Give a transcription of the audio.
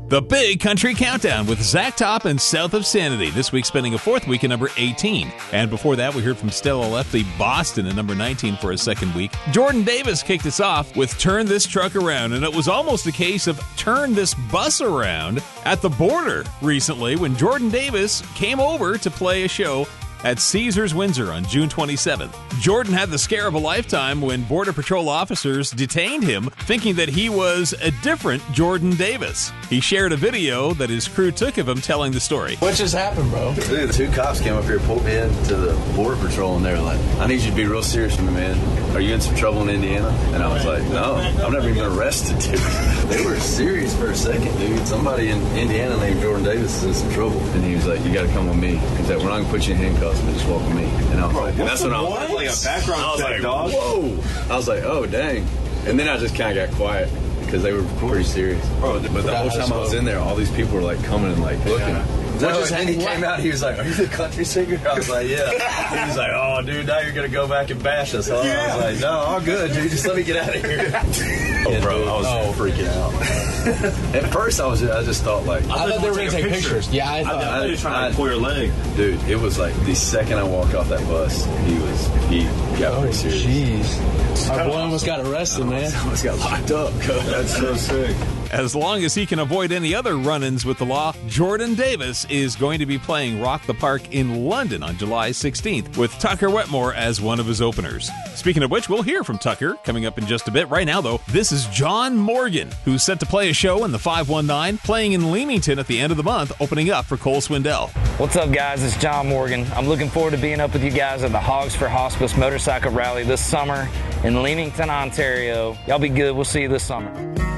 The Big Country Countdown with Zach Top and South of Sanity. This week spending a fourth week at number 18. And before that, we heard from Stella Lefty Boston at number 19 for a second week. Jordan Davis kicked us off with Turn This Truck Around. And it was almost a case of turn this bus around at the border recently when Jordan Davis came over to play a show at Caesars Windsor on June 27th. Jordan had the scare of a lifetime when Border Patrol officers detained him, thinking that he was a different Jordan Davis. He shared a video that his crew took of him telling the story. What just happened, bro? Dude, 2 cops came up here, pulled me into the Border Patrol, and they were like, I need you to be real serious with me, man. Are you in some trouble in Indiana? And I was like, no, I've never even been arrested, dude. They were serious for a second, dude. Somebody in Indiana named Jordan Davis is in some trouble. And he was like, you got to come with me. He's like, we're not going to put you in handcuffs, but just walk with me. And I was like, and that's when I was like a background check, dog. Whoa. I was like, oh, dang. And then I just kind of got quiet because they were pretty serious. Bro, but the whole time I was in there, all these people were like coming and like looking. And he came out, he was like, are you the country singer? I was like, yeah. He was like, oh, dude, now you're going to go back and bash us, huh? Yeah. I was like, no, all good, dude. Just let me get out of here. Oh, bro, I was freaking out. At first, I just thought, like... I thought they were going to take pictures. Yeah, I thought... I was trying to pull your leg. Dude, it was like the second I walked off that bus, he got pretty serious. Jeez. Our boy almost got arrested, man. Almost got locked up. That's so sick. As long as he can avoid any other run-ins with the law, Jordan Davis is going to be playing Rock the Park in London on July 16th with Tucker Wetmore as one of his openers. Speaking of which, we'll hear from Tucker coming up in just a bit. Right now, though, this is John Morgan, who's set to play a show in the 519, playing in Leamington at the end of the month, opening up for Cole Swindell. What's up, guys? It's John Morgan. I'm looking forward to being up with you guys at the Hogs for Hospice Motorcycle Rally this summer in Leamington, Ontario. Y'all be good. We'll see you this summer.